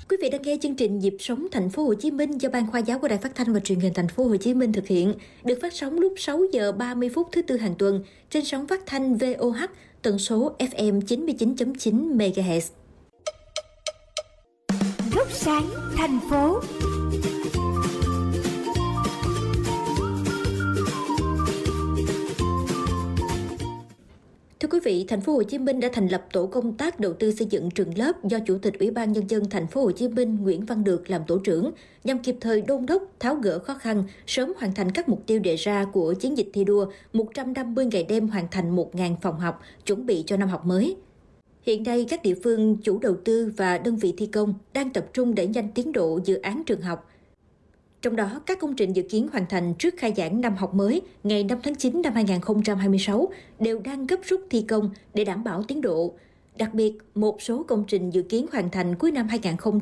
Quý vị đang nghe chương trình Nhịp sống Thành phố Hồ Chí Minh do Ban Khoa giáo của Đài Phát thanh và Truyền hình Thành phố Hồ Chí Minh thực hiện, được phát sóng lúc 6 giờ 30 phút thứ Tư hàng tuần trên sóng phát thanh VOH tần số FM 99.9 MHz. Góc sáng thành phố. Thưa quý vị, Thành phố Hồ Chí Minh đã thành lập tổ công tác đầu tư xây dựng trường lớp do Chủ tịch Ủy ban Nhân dân Thành phố Hồ Chí Minh Nguyễn Văn Được làm tổ trưởng, nhằm kịp thời đôn đốc, tháo gỡ khó khăn, sớm hoàn thành các mục tiêu đề ra của chiến dịch thi đua 150 ngày đêm hoàn thành 1.000 phòng học, chuẩn bị cho năm học mới. Hiện nay, các địa phương, chủ đầu tư và đơn vị thi công đang tập trung đẩy nhanh tiến độ dự án trường học. Trong đó, các công trình dự kiến hoàn thành trước khai giảng năm học mới ngày 5 tháng 9 năm 2026 đều đang gấp rút thi công để đảm bảo tiến độ. Đặc biệt, một số công trình dự kiến hoàn thành cuối năm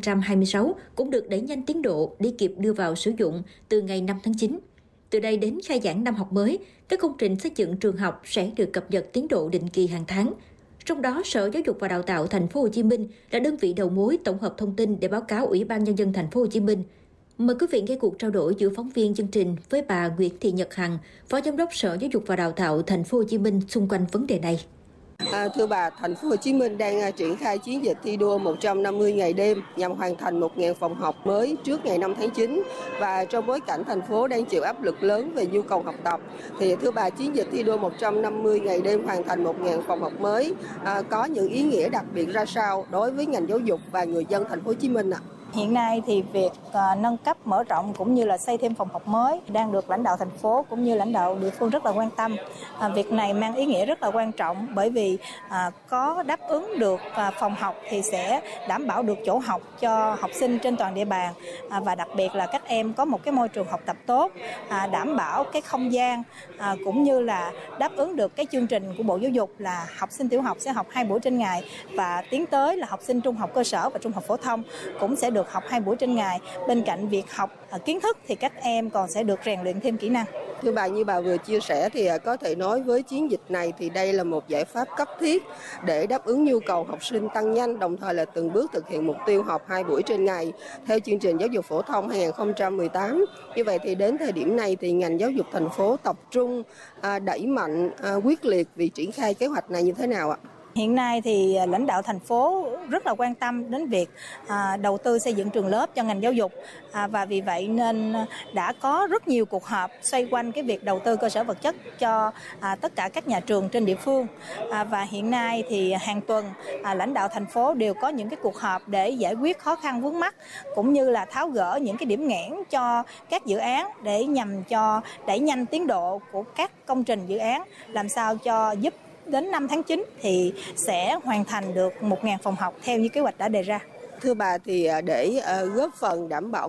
2026 cũng được đẩy nhanh tiến độ để kịp đưa vào sử dụng từ ngày 5 tháng 9. Từ đây đến khai giảng năm học mới, các công trình xây dựng trường học sẽ được cập nhật tiến độ định kỳ hàng tháng. Trong đó, Sở Giáo dục và Đào tạo Thành phố Hồ Chí Minh là đơn vị đầu mối tổng hợp thông tin để báo cáo Ủy ban Nhân dân Thành phố Hồ Chí Minh. Mời quý vị nghe cuộc trao đổi giữa phóng viên chương trình với bà Nguyễn Thị Nhật Hằng, Phó Giám đốc Sở Giáo dục và Đào tạo Thành phố Hồ Chí Minh xung quanh vấn đề này. Thưa bà, Thành phố Hồ Chí Minh đang triển khai chiến dịch thi đua 150 ngày đêm nhằm hoàn thành 1.000 phòng học mới trước ngày 5 tháng 9, và trong bối cảnh thành phố đang chịu áp lực lớn về nhu cầu học tập thì thưa bà, chiến dịch thi đua 150 ngày đêm hoàn thành 1.000 phòng học mới có những ý nghĩa đặc biệt ra sao đối với ngành giáo dục và người dân Thành phố Hồ Chí Minh ạ? Hiện nay thì việc nâng cấp, mở rộng cũng như là xây thêm phòng học mới đang được lãnh đạo thành phố cũng như lãnh đạo địa phương rất là quan tâm. Việc này mang ý nghĩa rất là quan trọng bởi vì có đáp ứng được phòng học thì sẽ đảm bảo được chỗ học cho học sinh trên toàn địa bàn, và đặc biệt là các em có một cái môi trường học tập tốt, đảm bảo cái không gian cũng như là đáp ứng được cái chương trình của Bộ Giáo dục là học sinh tiểu học sẽ học 2 buổi trên ngày, và tiến tới là học sinh trung học cơ sở và trung học phổ thông cũng sẽ được học 2 buổi trên ngày. Bên cạnh việc học kiến thức thì các em còn sẽ được rèn luyện thêm kỹ năng. Thưa bà, như bà vừa chia sẻ thì có thể nói với chiến dịch này thì đây là một giải pháp cấp thiết để đáp ứng nhu cầu học sinh tăng nhanh, đồng thời là từng bước thực hiện mục tiêu học 2 buổi trên ngày theo chương trình giáo dục phổ thông 2018. Như vậy thì đến thời điểm này thì ngành giáo dục thành phố tập trung đẩy mạnh quyết liệt việc triển khai kế hoạch này như thế nào ạ? Hiện nay thì lãnh đạo thành phố rất là quan tâm đến việc đầu tư xây dựng trường lớp cho ngành giáo dục, và vì vậy nên đã có rất nhiều cuộc họp xoay quanh cái việc đầu tư cơ sở vật chất cho tất cả các nhà trường trên địa phương. Và hiện nay thì hàng tuần lãnh đạo thành phố đều có những cái cuộc họp để giải quyết khó khăn vướng mắc cũng như là tháo gỡ những cái điểm nghẽn cho các dự án để nhằm cho đẩy nhanh tiến độ của các công trình dự án, làm sao cho giúp đến 5 tháng 9 thì sẽ hoàn thành được 1.000 phòng học theo như kế hoạch đã đề ra. Thưa bà, thì để góp phần đảm bảo